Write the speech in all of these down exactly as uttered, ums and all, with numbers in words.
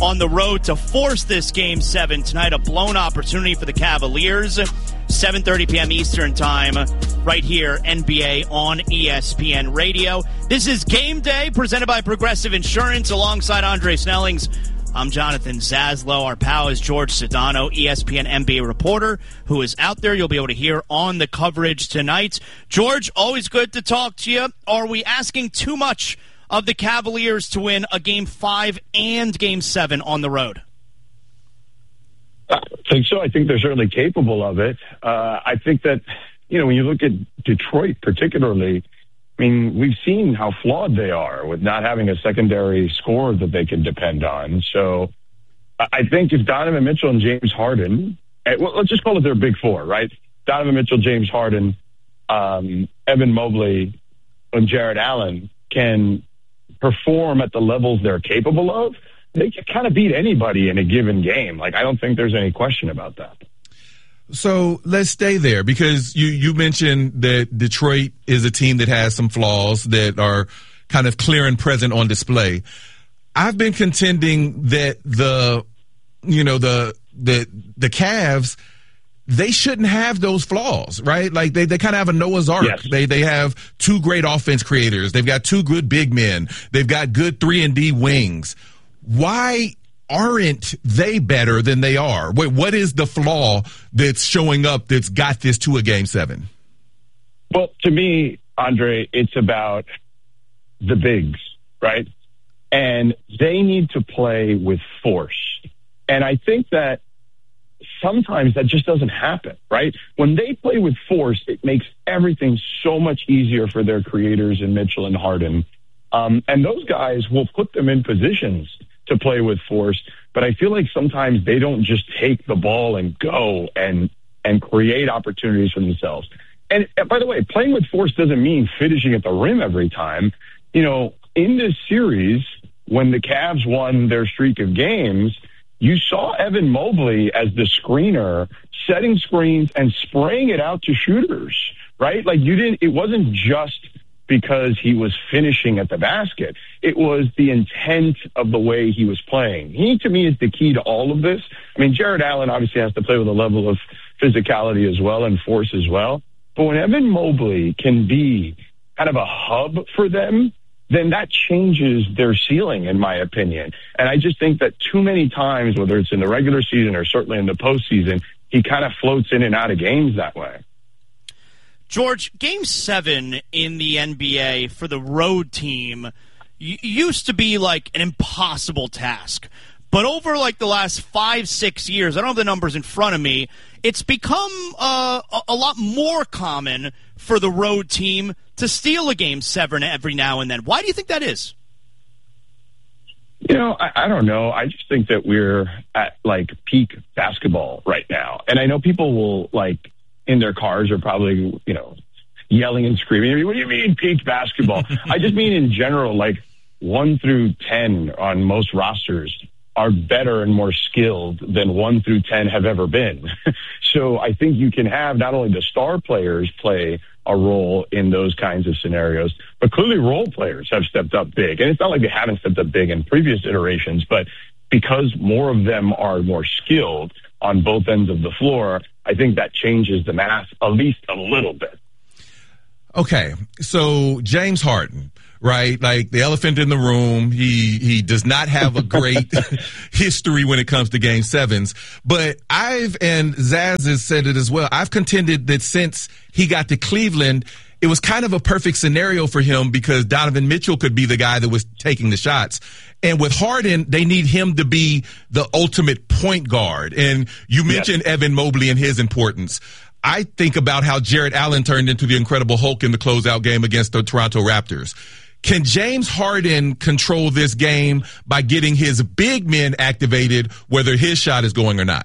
on the road to force this Game seven tonight. A blown opportunity for the Cavaliers. seven thirty p.m. Eastern Time, right here, N B A on E S P N Radio. This is Game Day, presented by Progressive Insurance, alongside Andre Snellings. I'm Jonathan Zaslow. Our pal is George Sedano, E S P N N B A reporter, who is out there. You'll be able to hear on the coverage tonight. George, always good to talk to you. Are we asking too much of the Cavaliers to win a Game five and Game seven on the road? I think so. I think they're certainly capable of it. Uh, I think that, you know, when you look at Detroit particularly, I mean, we've seen how flawed they are with not having a secondary scorer that they can depend on. So I think if Donovan Mitchell and James Harden, well, let's just call it their big four, right? Donovan Mitchell, James Harden, um, Evan Mobley, and Jared Allen can perform at the levels they're capable of, they can kind of beat anybody in a given game. Like, I don't think there's any question about that. So let's stay there, because you, you mentioned that Detroit is a team that has some flaws that are kind of clear and present on display. I've been contending that the, you know, the, the, the Cavs, they shouldn't have those flaws, right? Like they, they kind of have a Noah's Ark. Yes. They, they have two great offense creators. They've got two good big men. They've got good three and D wings. Why aren't they better than they are? What, what is the flaw that's showing up that's got this to a Game seven? Well, to me, Andre, it's about the bigs, right? And they need to play with force. And I think that sometimes that just doesn't happen, right? When they play with force, it makes everything so much easier for their creators in Mitchell and Harden. Um, and those guys will put them in positions to play with force, but I feel like sometimes they don't just take the ball and go and and create opportunities for themselves. And, and by the way, playing with force doesn't mean finishing at the rim every time. You know, in this series, when the Cavs won their streak of games, you saw Evan Mobley as the screener setting screens and spraying it out to shooters, right? Like you didn't, it wasn't just because he was finishing at the basket. It was the intent of the way he was playing. He, to me, is the key to all of this. I mean, Jared Allen obviously has to play with a level of physicality as well and force as well. But when Evan Mobley can be kind of a hub for them, then that changes their ceiling, in my opinion. And I just think that too many times, whether it's in the regular season or certainly in the postseason, he kind of floats in and out of games that way. George, Game seven in the N B A for the road team used to be like an impossible task. But over like the last five, six years, I don't have the numbers in front of me, it's become uh, a lot more common for the road team to steal a Game seven every now and then. Why do you think that is? You know, I, I don't know. I just think that we're at like peak basketball right now. And I know people will like, in their cars are probably, you know, yelling and screaming. I mean, what do you mean peak basketball? I just mean in general, like one through ten on most rosters are better and more skilled than one through ten have ever been. So I think you can have not only the star players play a role in those kinds of scenarios, but clearly role players have stepped up big. And it's not like they haven't stepped up big in previous iterations, but because more of them are more skilled on both ends of the floor, I think that changes the math at least a little bit. Okay, so James Harden, right? Like the elephant in the room. He he does not have a great history when it comes to Game Sevens. But I've, and Zaz has said it as well, I've contended that since he got to Cleveland, it was kind of a perfect scenario for him because Donovan Mitchell could be the guy that was taking the shots. And with Harden, they need him to be the ultimate point guard. And you mentioned yes. Evan Mobley and his importance. I think about how Jared Allen turned into the Incredible Hulk in the closeout game against the Toronto Raptors. Can James Harden control this game by getting his big men activated, whether his shot is going or not?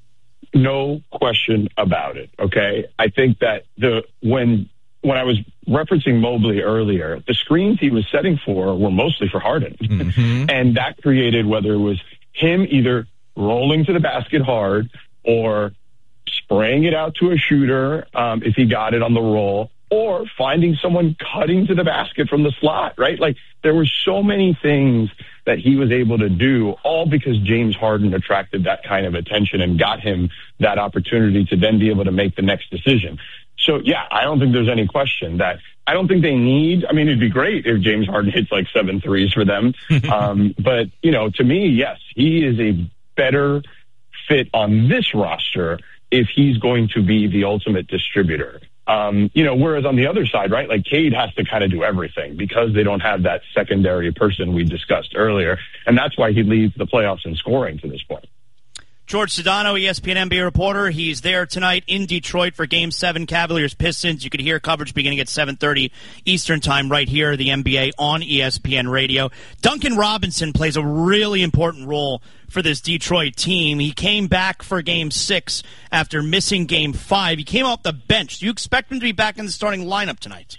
No question about it, okay? I think that the when when I was referencing Mobley earlier, the screens he was setting for were mostly for Harden. Mm-hmm. And that created, whether it was him either rolling to the basket hard or spraying it out to a shooter um, if he got it on the roll, or finding someone cutting to the basket from the slot, right? Like, there were so many things that he was able to do, all because James Harden attracted that kind of attention and got him that opportunity to then be able to make the next decision. So, yeah, I don't think there's any question that I don't think they need. I mean, it'd be great if James Harden hits like seven threes for them. um, but, you know, to me, yes, he is a better fit on this roster if he's going to be the ultimate distributor. Um, you know, whereas on the other side, right, like Cade has to kind of do everything because they don't have that secondary person we discussed earlier. And that's why he leads the playoffs in scoring to this point. George Sedano, E S P N N B A reporter. He's there tonight in Detroit for Game seven, Cavaliers-Pistons. You could hear coverage beginning at seven thirty Eastern Time right here, the N B A on E S P N Radio. Duncan Robinson plays a really important role for this Detroit team. He came back for Game six after missing Game five. He came off the bench. Do you expect him to be back in the starting lineup tonight?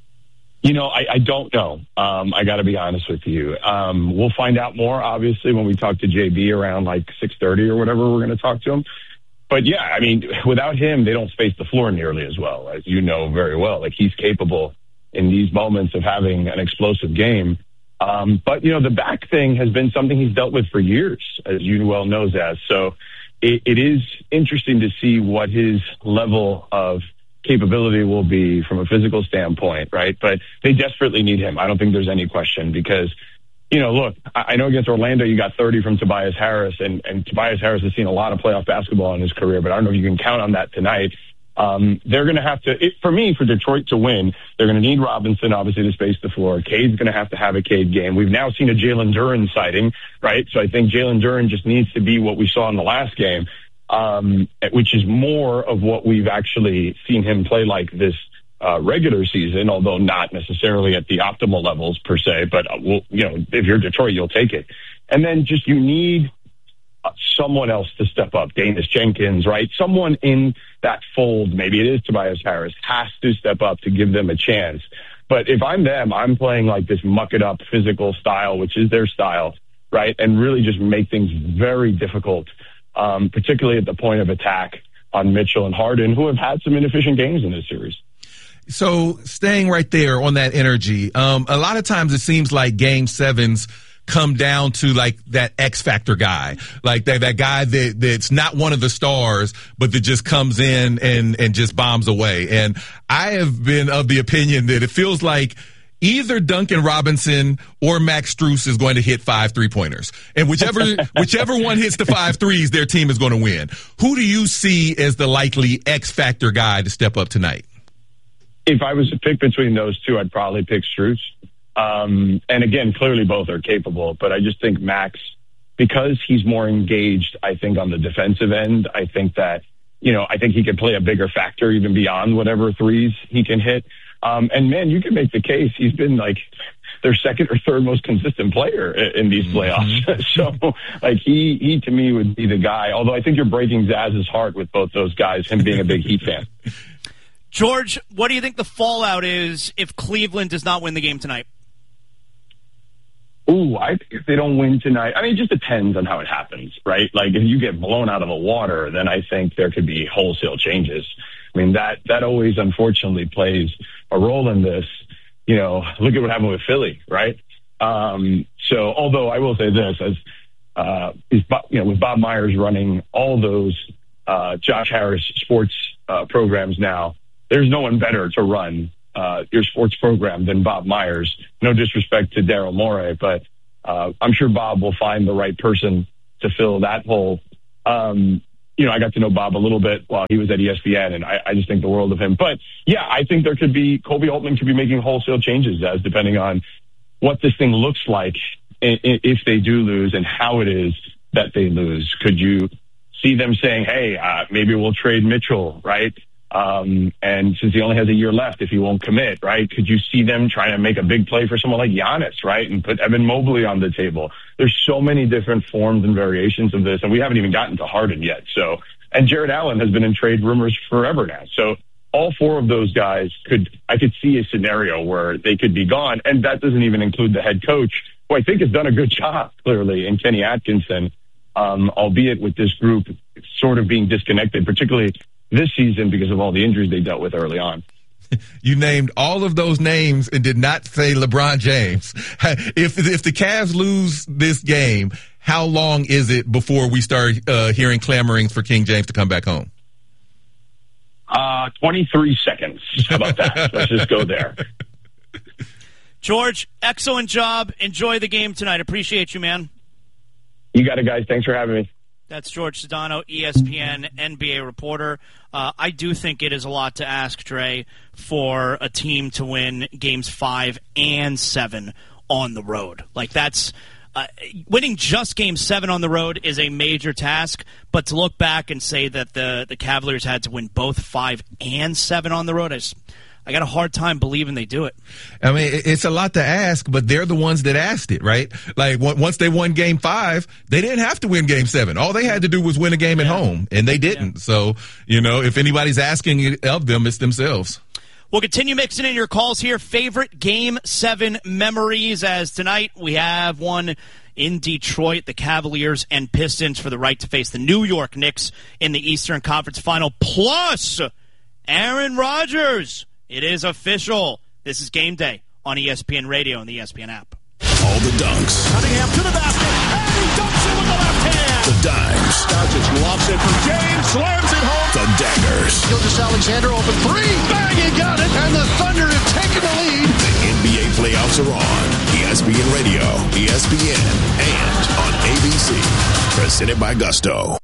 You know, I, I don't know. Um, I got to be honest with you. Um, we'll find out more, obviously, when we talk to J B around like six thirty or whatever we're going to talk to him. But, yeah, I mean, without him, they don't space the floor nearly as well, as you know very well. Like, he's capable in these moments of having an explosive game. Um, but, you know, the back thing has been something he's dealt with for years, as you well know, Zaz. So it, it is interesting to see what his level of capability will be from a physical standpoint, right? But they desperately need him. I don't think there's any question because, you know, look, I know against Orlando you got thirty from Tobias Harris, and, and Tobias Harris has seen a lot of playoff basketball in his career, but I don't know if you can count on that tonight. Um, they're going to have to, it, for me, for Detroit to win, they're going to need Robinson, obviously, to space the floor. Cade's going to have to have a Cade game. We've now seen a Jalen Duren sighting, right? So I think Jalen Duren just needs to be what we saw in the last game. Um, which is more of what we've actually seen him play like this uh, regular season, although not necessarily at the optimal levels per se. But, uh, we'll, you know, if you're Detroit, you'll take it. And then just you need uh, someone else to step up. Danis Jenkins, right? Someone in that fold, maybe it is Tobias Harris, has to step up to give them a chance. But if I'm them, I'm playing like this muck-it-up physical style, which is their style, right? And really just make things very difficult. Um, particularly at the point of attack on Mitchell and Harden, who have had some inefficient games in this series. So staying right there on that energy, um, a lot of times it seems like game sevens come down to like that X factor guy, like that, that guy that, that's not one of the stars, but that just comes in and, and just bombs away. And I have been of the opinion that it feels like either Duncan Robinson or Max Strus is going to hit five three-pointers. And whichever whichever one hits the five threes, their team is going to win. Who do you see as the likely X-factor guy to step up tonight? If I was to pick between those two, I'd probably pick Strus. Um, and again, clearly both are capable, but I just think Max, because he's more engaged, I think, on the defensive end, I think that, you know, I think he can play a bigger factor even beyond whatever threes he can hit. Um, and, man, you can make the case he's been, like, their second or third most consistent player in, in these playoffs. Mm-hmm. So, like, he, he, to me, would be the guy. Although I think you're breaking Zaz's heart with both those guys, him being a big Heat fan. George, what do you think the fallout is if Cleveland does not win the game tonight? Ooh, I think if they don't win tonight, I mean, it just depends on how it happens, right? Like, if you get blown out of the water, then I think there could be wholesale changes. I mean, that, that always, unfortunately, plays a role in this. You know, look at what happened with Philly, right? Um, so, although I will say this, as uh, is, you know, with Bob Myers running all those uh, Josh Harris sports uh, programs now, there's no one better to run uh, your sports program than Bob Myers. No disrespect to Daryl Morey, but uh, I'm sure Bob will find the right person to fill that hole. Um, you know, I got to know Bob a little bit while he was at E S P N, and I, I just think the world of him. But, yeah, I think there could be – Kobe Altman could be making wholesale changes as depending on what this thing looks like if they do lose and how it is that they lose. Could you see them saying, hey, uh, maybe we'll trade Mitchell, right? Um, and since he only has a year left, if he won't commit, right, could you see them trying to make a big play for someone like Giannis, right, and put Evan Mobley on the table? There's so many different forms and variations of this, and we haven't even gotten to Harden yet. So, and Jared Allen has been in trade rumors forever now. So all four of those guys could, I could see a scenario where they could be gone, and that doesn't even include the head coach, who I think has done a good job, clearly, in Kenny Atkinson, um, albeit with this group sort of being disconnected, particularly this season because of all the injuries they dealt with early on. You named all of those names and did not say LeBron James. If if the Cavs lose this game, how long is it before we start uh, hearing clamorings for King James to come back home? Uh, twenty-three seconds. How about that? Let's just go there. George, excellent job. Enjoy the game tonight. Appreciate you, man. You got it, guys. Thanks for having me. That's George Sedano, E S P N N B A reporter. Uh, I do think it is a lot to ask, Dre, for a team to win games five and seven on the road. Like, that's uh, winning just game seven on the road is a major task, but to look back and say that the, the Cavaliers had to win both five and seven on the road, I just, I got a hard time believing they do it. I mean, it's a lot to ask, but they're the ones that asked it, right? Like, once they won game five, they didn't have to win game seven. All they had to do was win a game yeah. at home, and they didn't. Yeah. So, you know, if anybody's asking it of them, it's themselves. We'll continue mixing in your calls here. Favorite game seven memories, as tonight we have one in Detroit, the Cavaliers and Pistons for the right to face the New York Knicks in the Eastern Conference Final, plus Aaron Rodgers. It is official. This is Game Day on E S P N Radio and the E S P N app. All the dunks. Cunningham to the basket, and he dunks it with the left hand. The dimes. Doncic lobs it for James, slams it home. The daggers. Gilgeous-Alexander open three, bang, he got it, and the Thunder have taken the lead. The N B A playoffs are on. E S P N Radio, E S P N, and on A B C. Presented by Gusto.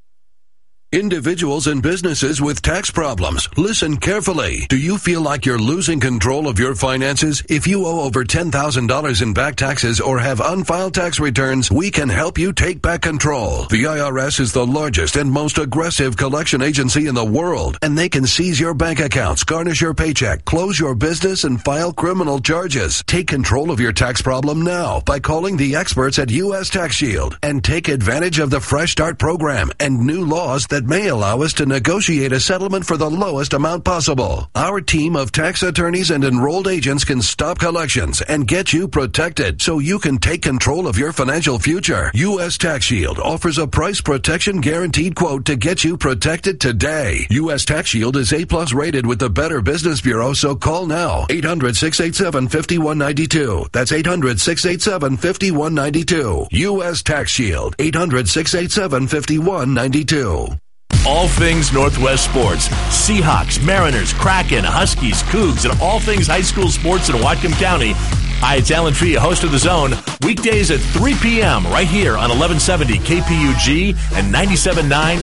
Individuals and businesses with tax problems, listen carefully. Do you feel like you're losing control of your finances? If you owe over ten thousand dollars in back taxes or have unfiled tax returns, we can help you take back control. The I R S is the largest and most aggressive collection agency in the world, and they can seize your bank accounts, garnish your paycheck, close your business, and file criminal charges. Take control of your tax problem now by calling the experts at U S Tax Shield and take advantage of the Fresh Start program and new laws that may allow us to negotiate a settlement for the lowest amount possible. Our team of tax attorneys and enrolled agents can stop collections and get you protected so you can take control of your financial future. U S Tax Shield offers a price protection guaranteed quote to get you protected today. U S Tax Shield is A plus rated with the Better Business Bureau, so call now. eight hundred, six eight seven, five one nine two. That's eight hundred, six eight seven, five one nine two. U S Tax Shield. eight hundred, six eight seven, five one nine two. All things Northwest sports. Seahawks, Mariners, Kraken, Huskies, Cougs, and all things high school sports in Whatcom County. Hi, it's Alan Tria, host of The Zone. Weekdays at three p.m. right here on eleven seventy K P U G and ninety-seven point nine.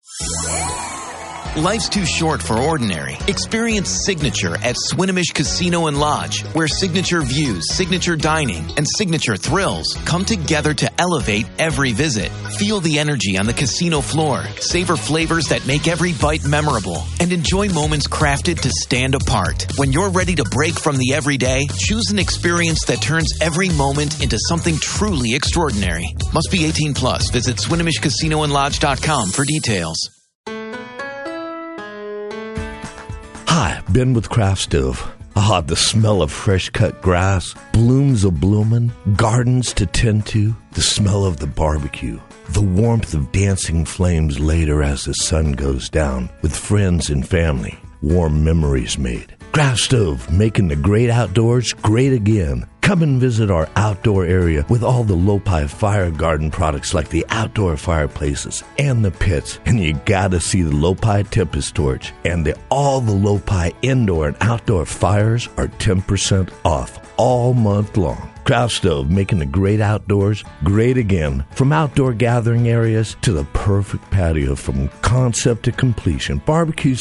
Life's too short for ordinary. Experience Signature at Swinomish Casino and Lodge, where signature views, signature dining, and signature thrills come together to elevate every visit. Feel the energy on the casino floor, savor flavors that make every bite memorable, and enjoy moments crafted to stand apart. When you're ready to break from the everyday, choose an experience that turns every moment into something truly extraordinary. Must be eighteen plus. Visit Swinomish Casino and Lodge dot com for details. Hi, Ben with Craft Stove. Ah, the smell of fresh-cut grass, blooms a-bloomin', gardens to tend to, the smell of the barbecue, the warmth of dancing flames later as the sun goes down, with friends and family, warm memories made. Craft Stove, making the great outdoors great again. Come and visit our outdoor area with all the Lopi Fire Garden products like the outdoor fireplaces and the pits. And you gotta see the Lopi Tempest Torch. And the, all the Lopi indoor and outdoor fires are ten percent off all month long. Craft Stove, making the great outdoors great again. From outdoor gathering areas to the perfect patio, from concept to completion. Barbecue